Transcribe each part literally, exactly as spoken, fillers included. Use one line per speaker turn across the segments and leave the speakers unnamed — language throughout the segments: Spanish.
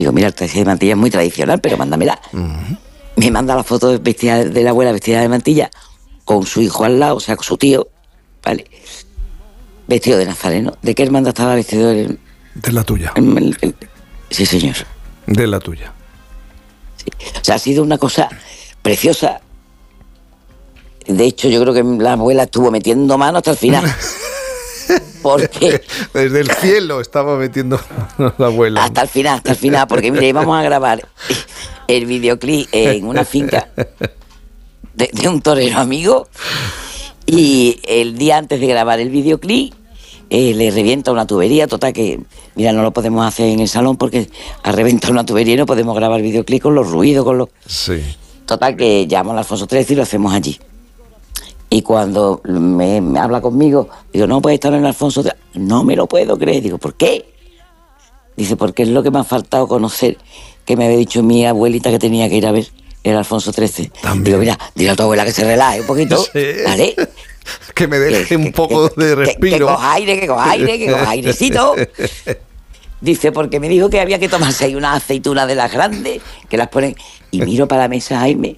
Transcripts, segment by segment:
Digo, mira, el traje de mantilla es muy tradicional, pero mándamela. Uh-huh. Me manda la foto vestida de la abuela vestida de mantilla, con su hijo al lado, o sea, con su tío, ¿vale? Vestido de nazareno. ¿De qué hermandad estaba vestido? El,
de la tuya.
El, el, el, sí, señor.
De la tuya.
Sí. O sea, ha sido una cosa preciosa. De hecho, yo creo que la abuela estuvo metiendo mano hasta el final. Porque
desde el cielo estaba metiendo la abuela.
Hasta el final, hasta el final, porque mire, íbamos a grabar el videoclip en una finca de, de un torero amigo, y el día antes de grabar el videoclip eh, le revienta una tubería, total que, mira, no lo podemos hacer en el salón porque ha reventado una tubería y no podemos grabar el videoclip con los ruidos, con los...
Sí.
Total que llamo al Alfonso trece y lo hacemos allí. Y cuando me, me habla conmigo, digo, no puedes estar en el Alfonso trece. No me lo puedo creer. Digo, ¿por qué? Dice, porque es lo que me ha faltado conocer, que me había dicho mi abuelita que tenía que ir a ver el Alfonso trece. También. Digo, mira, dile a tu abuela que se relaje un poquito, sí. ¿Vale?
Que me deje que, un que, poco que, de respiro.
Que, que coja aire, que coja aire, que coja airecito. Dice, porque me dijo que había que tomarse ahí unas aceitunas de las grandes, que las ponen... Y miro para la mesa, Jaime...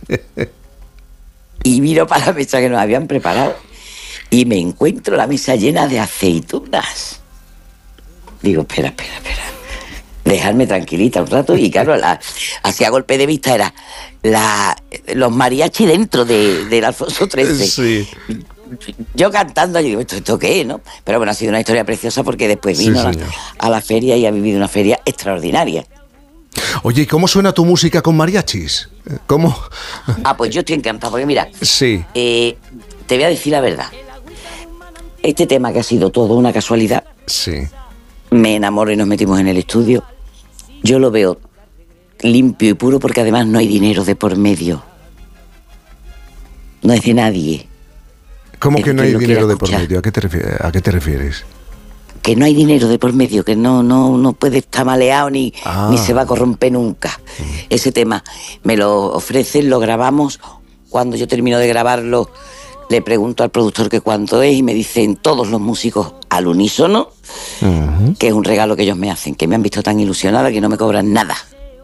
Y miro para la mesa que nos habían preparado y me encuentro la mesa llena de aceitunas. Digo, espera, espera, espera. Dejarme tranquilita un rato. Y claro, la, hacia golpe de vista era la, los mariachi dentro de, del Alfonso trece. Sí. Yo cantando, yo digo, ¿esto, ¿esto qué es, no? Pero bueno, ha sido una historia preciosa porque después vino sí, a, a la feria y ha vivido una feria extraordinaria.
Oye, ¿y cómo suena tu música con mariachis? ¿Cómo?
Ah, pues yo estoy encantado, porque mira,
sí.
eh, te voy a decir la verdad. Este tema que ha sido todo una casualidad,
sí.
Me enamoro y nos metimos en el estudio. Yo lo veo limpio y puro porque además no hay dinero de por medio. No es de nadie.
¿Cómo que no hay dinero de por medio? ¿A qué te refieres? ¿A qué te refieres?
Que no hay dinero de por medio, que no no no puede estar maleado ni, ah. ni se va a corromper nunca. Mm. Ese tema me lo ofrecen, lo grabamos. Cuando yo termino de grabarlo, le pregunto al productor que cuánto es y me dicen todos los músicos al unísono, uh-huh. que es un regalo que ellos me hacen, que me han visto tan ilusionada que no me cobran nada.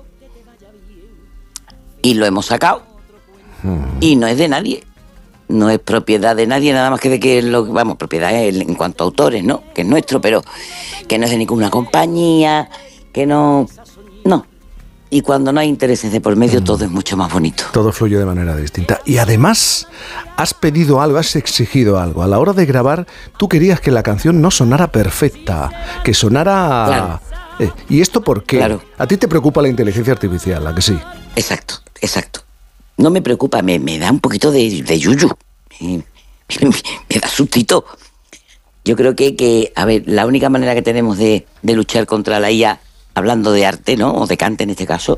Y lo hemos sacado. Uh-huh. Y no es de nadie. No es propiedad de nadie, nada más que de que lo vamos, propiedad es en cuanto a autores, ¿no? Que es nuestro, pero que no es de ninguna compañía, que no... No. Y cuando no hay intereses de por medio, mm. todo es mucho más bonito.
Todo fluye de manera distinta. Y además, has pedido algo, has exigido algo. A la hora de grabar, tú querías que la canción no sonara perfecta, que sonara...
Claro.
Eh, ¿Y esto por qué?
Claro.
A ti te preocupa la inteligencia artificial, ¿a que sí?
Exacto, exacto. No me preocupa, me, me da un poquito de, de yuyu, me, me, me da sustito. Yo creo que, que, a ver, la única manera que tenemos de, de luchar contra la I A, hablando de arte, ¿no? O de cante en este caso,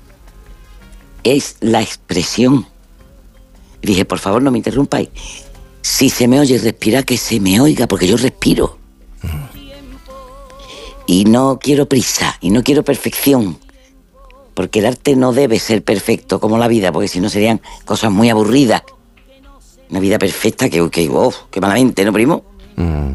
es la expresión. Y dije, por favor, no me interrumpáis. Si se me oye respirar, que se me oiga, porque yo respiro. Y no quiero prisa, y no quiero perfección. Porque el arte no debe ser perfecto como la vida, porque si no serían cosas muy aburridas. Una vida perfecta que, que oh, qué malamente, ¿no, primo? Mm.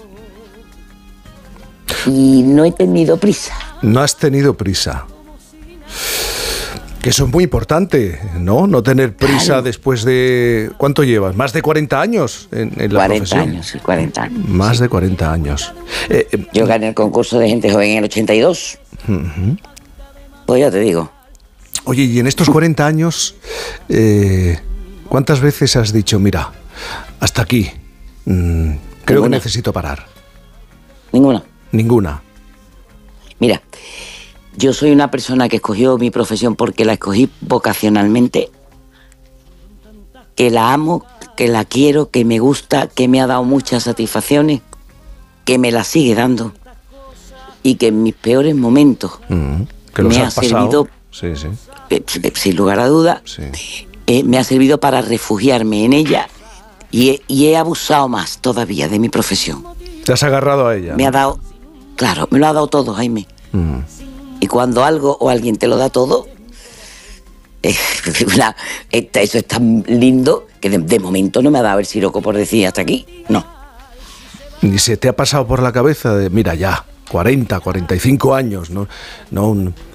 Y no he tenido prisa.
No has tenido prisa. Que eso es muy importante, ¿no? No tener prisa claro. Después de... ¿Cuánto llevas? ¿Más de cuarenta años en, en la
cuarenta
profesión?
años, sí, cuarenta años.
Más
sí.
de cuarenta años. Eh, eh,
Yo gané el concurso de gente joven en el ochenta y dos. Uh-huh. Pues ya te digo.
Oye, y en estos cuarenta años, eh, ¿cuántas veces has dicho, mira, hasta aquí, mmm, creo Ninguna. que necesito parar?
Ninguna.
Ninguna.
Mira, yo soy una persona que escogió mi profesión porque la escogí vocacionalmente, que la amo, que la quiero, que me gusta, que me ha dado muchas satisfacciones, que me la sigue dando y que en mis peores momentos mm,
que
me ha servido,
sí, sí.
Eh, sin lugar a dudas, sí. eh, me ha servido para refugiarme en ella y he, y he abusado más todavía de mi profesión.
¿Te has agarrado a ella?
Me
¿no?
ha dado, claro, me lo ha dado todo, Jaime. Mm. Y cuando algo o alguien te lo da todo, eh, la, esta, eso es tan lindo que de, de momento no me ha dado el siroco por decir hasta aquí, no.
Ni se te ha pasado por la cabeza de, mira ya, cuarenta, cuarenta y cinco años, no, no,